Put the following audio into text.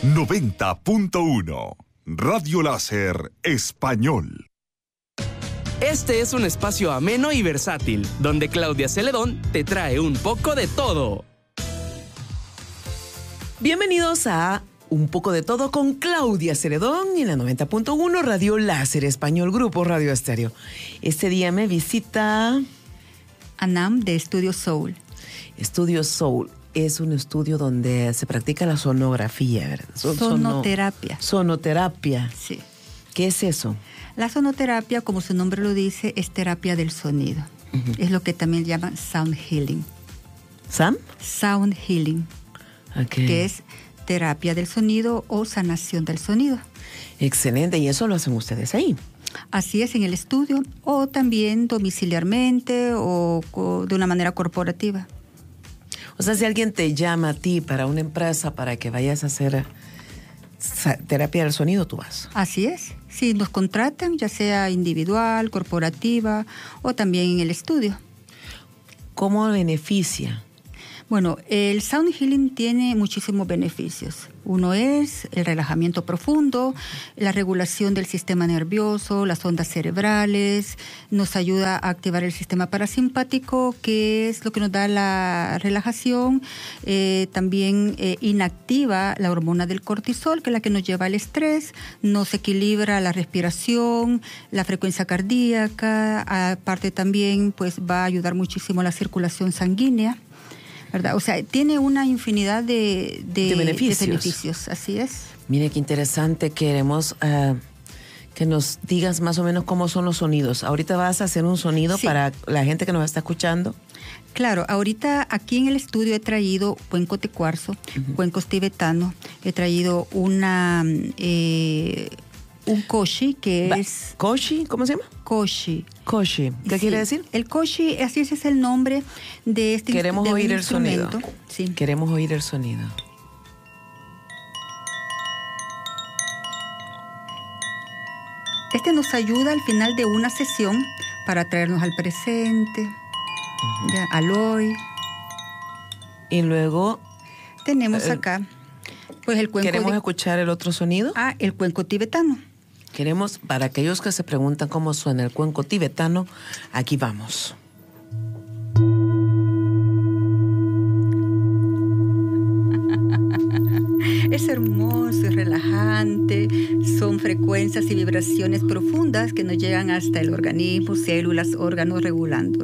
90.1 Radio Láser Español. Este es un espacio ameno y versátil, donde Claudia Celedón te trae un poco de todo. Bienvenidos a Un poco de todo con Claudia Celedón en la 90.1 Radio Láser Español, Grupo Radio Estéreo. Este día me visita Anam de Estudio Soul. Estudio Soul es un estudio donde se practica la sonografía, ¿verdad? Sonoterapia. Sonoterapia. Sí. ¿Qué es eso? La sonoterapia, como su nombre lo dice, es terapia del sonido. Uh-huh. Es lo que también llaman sound healing. ¿Sam? Sound healing. Okay. Que es terapia del sonido o sanación del sonido. Excelente. ¿Y eso lo hacen ustedes ahí? Así es, en el estudio o también domiciliarmente o de una manera corporativa. O sea, si alguien te llama a ti para una empresa para que vayas a hacer terapia del sonido, tú vas. Así es. Si nos contratan, ya sea individual, corporativa o también en el estudio. ¿Cómo beneficia? Bueno, el sound healing tiene muchísimos beneficios. Uno es el relajamiento profundo, la regulación del sistema nervioso, las ondas cerebrales, nos ayuda a activar el sistema parasimpático, que es lo que nos da la relajación. También inactiva la hormona del cortisol, que es la que nos lleva al estrés, nos equilibra la respiración, la frecuencia cardíaca, aparte también pues va a ayudar muchísimo a la circulación sanguínea, ¿verdad? O sea, tiene una infinidad de beneficios, así es. Mire, qué interesante. Queremos que nos digas más o menos cómo son los sonidos. Ahorita vas a hacer un sonido para la gente que nos está escuchando. Claro, ahorita aquí en el estudio he traído cuencos de cuarzo, cuencos tibetanos, he traído un koshi que es... ¿Koshi? ¿Cómo se llama? Koshi. Koshi. ¿Qué quiere decir? El koshi, así es el nombre de este instrumento. Queremos oír el sonido. Sí. Queremos oír el sonido. Este nos ayuda al final de una sesión para traernos al presente, ya, al hoy. Y luego... Tenemos acá pues el cuenco. ¿Queremos escuchar el otro sonido? El cuenco tibetano. Queremos, para aquellos que se preguntan cómo suena el cuenco tibetano, aquí vamos. Es hermoso, es relajante, son frecuencias y vibraciones profundas que nos llegan hasta el organismo, células, órganos, regulando